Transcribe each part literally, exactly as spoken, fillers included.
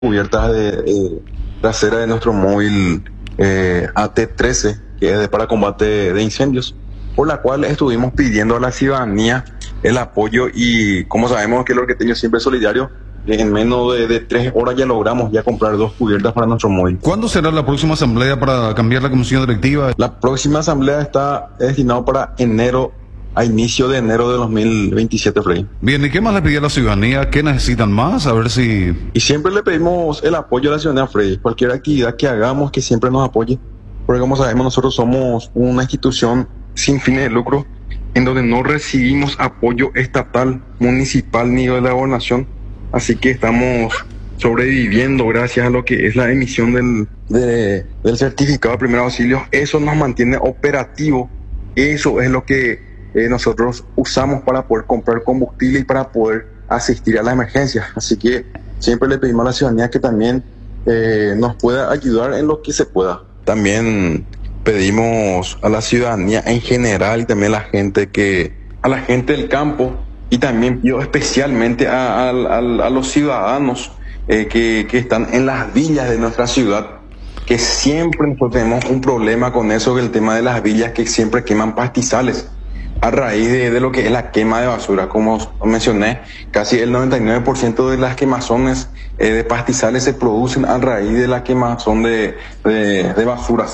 cubiertas de eh, trasera de nuestro móvil eh, A T trece, que es de, para combate de incendios, por la cual estuvimos pidiendo a la ciudadanía el apoyo y como sabemos que el orqueteño siempre es solidario, en menos de, de tres horas ya logramos ya comprar dos cubiertas para nuestro móvil. ¿Cuándo será la próxima asamblea para cambiar la comisión directiva? La próxima asamblea está destinada para enero, a inicio de enero de dos mil veintisiete, Freddy. Bien, ¿y qué más le pide a la ciudadanía? ¿Qué necesitan más? A ver si... Y siempre le pedimos el apoyo a la ciudadanía, Freddy. Cualquier actividad que hagamos que siempre nos apoye. Porque como sabemos, nosotros somos una institución sin fines de lucro, en donde no recibimos apoyo estatal, municipal ni de la gobernación. Así que estamos sobreviviendo gracias a lo que es la emisión del, de, del certificado de primer auxilio. Eso nos mantiene operativo. Eso es lo que eh, nosotros usamos para poder comprar combustible y para poder asistir a la emergencia. Así que siempre le pedimos a la ciudadanía que también eh, nos pueda ayudar en lo que se pueda. También pedimos a la ciudadanía en general y también a la gente que, a la gente del campo, y también pido especialmente a, a, a, a los ciudadanos eh, que, que están en las villas de nuestra ciudad, que siempre nosotros tenemos un problema con eso, que el tema de las villas que siempre queman pastizales a raíz de, de lo que es la quema de basura. Como mencioné, casi el noventa y nueve por ciento de las quemazones eh, de pastizales se producen a raíz de la quemazón de, de, de basuras.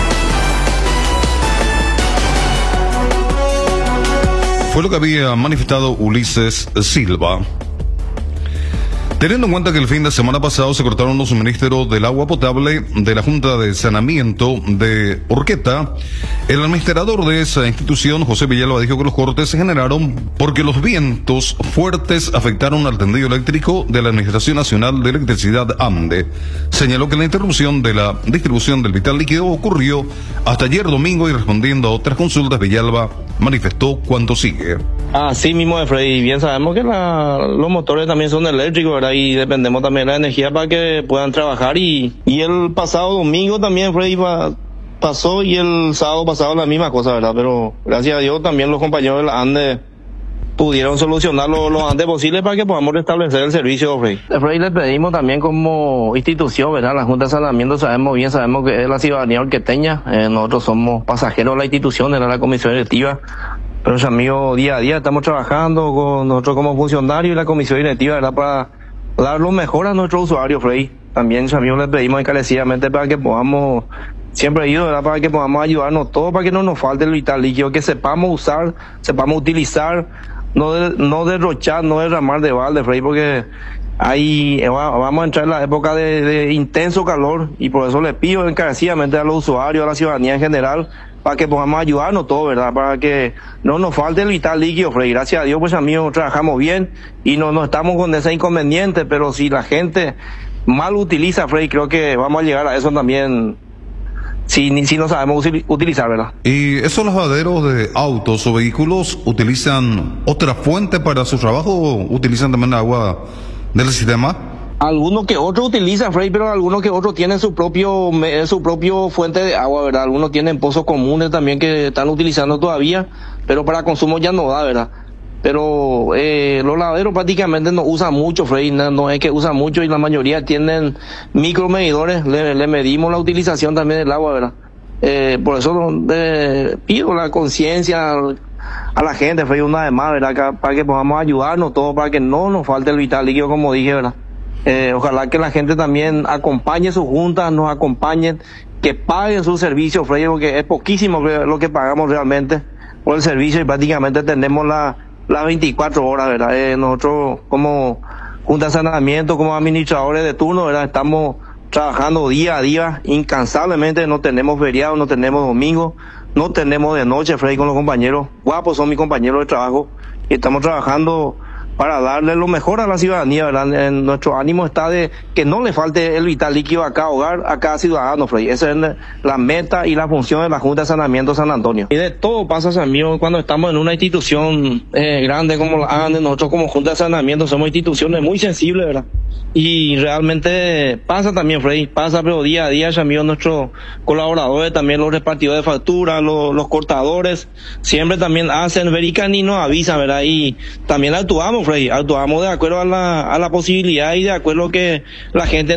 Fue lo que había manifestado Ulises Silva. Teniendo en cuenta que el fin de semana pasado se cortaron los suministros del agua potable de la Junta de Saneamiento de Orqueta, el administrador de esa institución, José Villalba, dijo que los cortes se generaron porque los vientos fuertes afectaron al tendido eléctrico de la Administración Nacional de Electricidad ANDE. Señaló que la interrupción de la distribución del vital líquido ocurrió hasta ayer domingo y respondiendo a otras consultas, Villalba manifestó cuánto sigue. Así mismo, Freddy, bien sabemos que la, los motores también son eléctricos, ¿verdad? Y dependemos también de la energía para que puedan trabajar. Y, y el pasado domingo también, Freddy, pa, pasó, y el sábado pasado la misma cosa, ¿verdad? Pero gracias a Dios también los compañeros de la ANDE pudieron solucionarlo lo antes posible para que podamos restablecer el servicio, Freddy. Freddy, le pedimos también como institución, ¿verdad? La Junta de Saneamiento, sabemos bien, sabemos que es la ciudadanía orqueteña, eh, nosotros somos pasajeros de la institución, era la comisión directiva. Pero, amigos, día a día estamos trabajando con nosotros como funcionarios y la comisión directiva, ¿verdad? Para dar lo mejor a nuestros usuarios, Freddy. También, amigos, les pedimos encarecidamente para que podamos, siempre he ido, ¿verdad? Para que podamos ayudarnos todos, para que no nos falte el vital líquido, que sepamos usar, sepamos utilizar, no, de, no derrochar, no derramar de balde, Freddy, porque ahí vamos a entrar en la época de, de intenso calor, y por eso les pido encarecidamente a los usuarios, a la ciudadanía en general, para que podamos ayudarnos todos, ¿verdad? Para que no nos falte el vital líquido, Freddy. Gracias a Dios, pues amigos, trabajamos bien y no, no estamos con ese inconveniente, pero si la gente mal utiliza, Freddy, creo que vamos a llegar a eso también, si, si no sabemos utilizar, ¿verdad? ¿Y esos lavaderos de autos o vehículos utilizan otra fuente para su trabajo o utilizan también agua del sistema? Algunos que otros utilizan, Freddy, pero algunos que otros tienen su propio su propio fuente de agua, ¿verdad? Algunos tienen pozos comunes también que están utilizando todavía, pero para consumo ya no da, ¿verdad? Pero eh, los lavaderos prácticamente no usan mucho, Freddy, no, no es que usan mucho, y la mayoría tienen micromedidores, le, le medimos la utilización también del agua, ¿verdad? Eh, por eso eh, pido la conciencia a la gente, Freddy, una vez más, ¿verdad? Que, para que podamos ayudarnos todos, para que no nos falte el vital líquido, como dije, ¿verdad? Eh, ojalá que la gente también acompañe sus juntas, nos acompañen, que paguen su servicio, Freddy, porque es poquísimo lo que pagamos realmente por el servicio, y prácticamente tenemos la, las veinticuatro horas, ¿verdad? Eh, nosotros como Junta de Saneamiento, como administradores de turno, ¿verdad? Estamos trabajando día a día, incansablemente, no tenemos feriado, no tenemos domingo, no tenemos de noche, Freddy, con los compañeros. Guapos son mis compañeros de trabajo, y estamos trabajando para darle lo mejor a la ciudadanía, ¿verdad? En nuestro ánimo está de que no le falte el vital líquido a cada hogar, a cada ciudadano, Freddy. Esa es la meta y la función de la Junta de Saneamiento San Antonio. Y de todo pasa, amigos, cuando estamos en una institución eh, grande como la ANDE. Nosotros como Junta de Saneamiento somos instituciones muy sensibles, ¿verdad? Y realmente pasa también, Freddy, pasa, pero día a día, ya amigos, nuestros colaboradores, también los repartidores de factura, los, los cortadores, siempre también hacen, verifican y nos avisan, ¿verdad? Y también actuamos, Freddy, actuamos de acuerdo a la, a la posibilidad y de acuerdo a que la gente